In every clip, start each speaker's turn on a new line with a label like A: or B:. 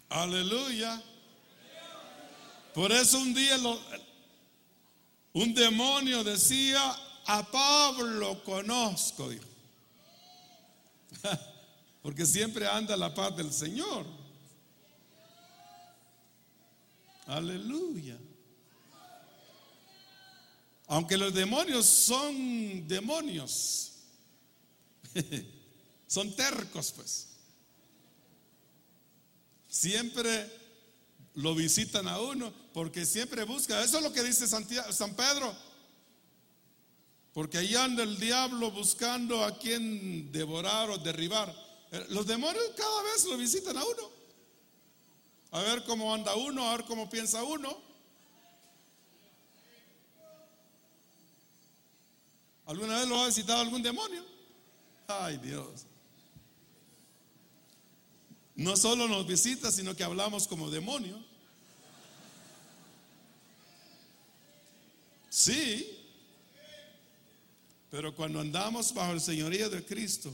A: Aleluya. Por eso un día un demonio decía: a Pablo conozco, dijo. Porque siempre anda a la paz del Señor. Aleluya. Aunque los demonios son demonios, son tercos, pues. Siempre lo visitan a uno, porque siempre busca. Eso es lo que dice San Pedro. Porque ahí anda el diablo buscando a quien devorar o derribar. Los demonios cada vez lo visitan a uno, a ver cómo anda uno, a ver cómo piensa uno. ¿Alguna vez lo ha visitado algún demonio? Ay, Dios. No solo nos visita, sino que hablamos como demonio. Sí. Pero cuando andamos bajo el señorío de Cristo,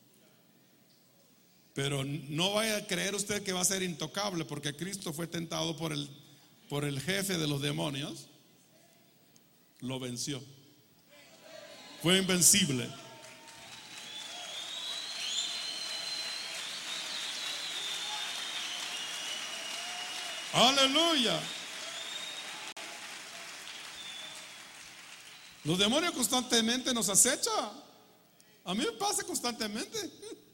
A: pero no vaya a creer usted que va a ser intocable, porque Cristo fue tentado por el jefe de los demonios, lo venció. Fue invencible. Aleluya. Los demonios constantemente nos acechan. A mí me pasa constantemente.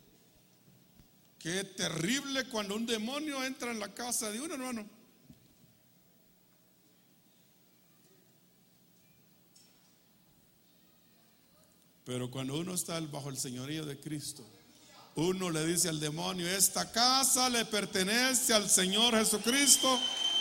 A: Qué terrible cuando un demonio entra en la casa de un hermano. Pero cuando uno está bajo el señorío de Cristo, uno le dice al demonio: esta casa le pertenece al Señor Jesucristo.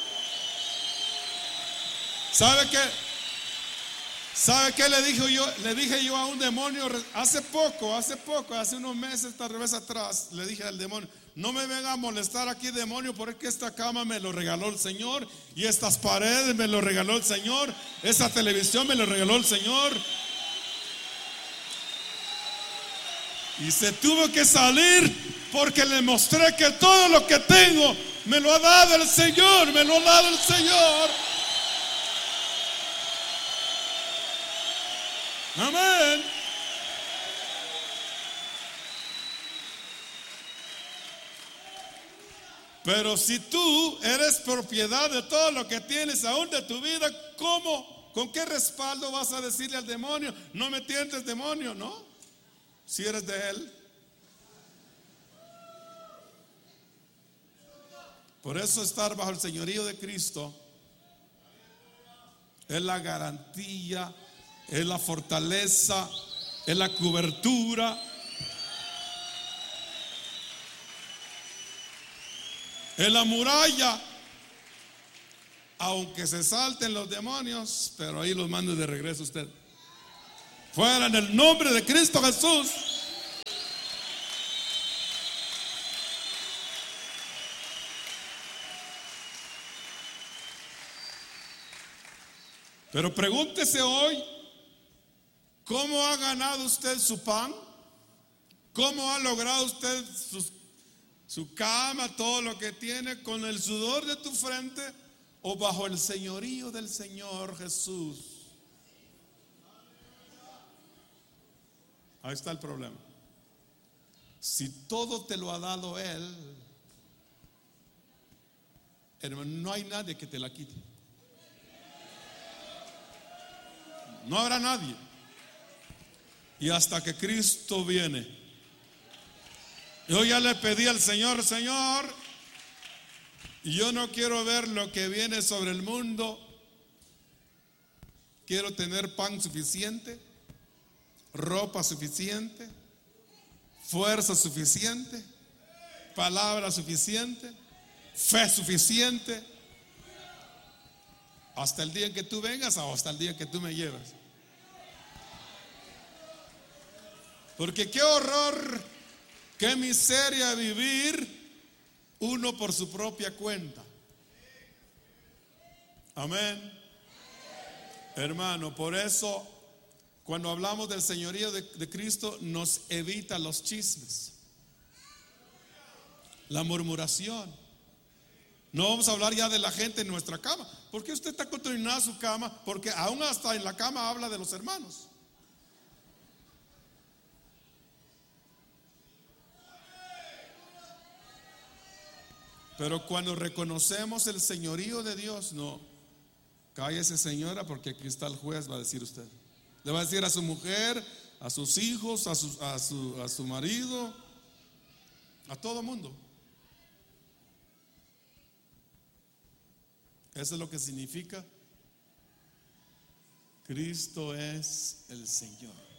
A: ¿Sabe qué? ¿Sabe qué le dije yo a un demonio hace poco, hace unos meses, tal vez atrás? Le dije al demonio: no me venga a molestar aquí, demonio, porque esta cama me lo regaló el Señor, y estas paredes me lo regaló el Señor, esta televisión me lo regaló el Señor. Y se tuvo que salir porque le mostré que todo lo que tengo me lo ha dado el Señor, me lo ha dado el Señor. Amén. Pero si tú eres propiedad de todo lo que tienes, aún de tu vida, ¿cómo? ¿Con qué respaldo vas a decirle al demonio: no me tientes, demonio? No, si eres de él. Por eso estar bajo el señorío de Cristo es la garantía, es la fortaleza, es la cobertura, es la muralla. Aunque se salten los demonios, pero ahí los mando de regreso usted. Fuera en el nombre de Cristo Jesús. Pero pregúntese hoy: ¿cómo ha ganado usted su pan? ¿Cómo ha logrado usted su cama, todo lo que tiene? ¿Con el sudor de tu frente o bajo el señorío del Señor Jesús? Ahí está el problema. Si todo te lo ha dado Él, hermano, no hay nadie que te la quite. No habrá nadie. Y hasta que Cristo viene. Yo ya le pedí al Señor: Señor, yo no quiero ver lo que viene sobre el mundo. Quiero tener pan suficiente, ropa suficiente, fuerza suficiente, palabra suficiente, fe suficiente, hasta el día en que tú vengas o hasta el día en que tú me lleves. Porque qué horror, qué miseria vivir uno por su propia cuenta. Amén. Hermano, por eso cuando hablamos del señorío de Cristo, nos evita los chismes, la murmuración, No vamos a hablar ya de la gente en nuestra cama. ¿Por qué usted está contaminada su cama? Porque aún hasta en la cama habla de los hermanos. Pero cuando reconocemos el señorío de Dios, no, cállese señora, porque aquí está el juez, va a decir usted. Le va a decir a su mujer, a sus hijos, a su marido, a todo mundo. Eso es lo que significa: Cristo es el Señor.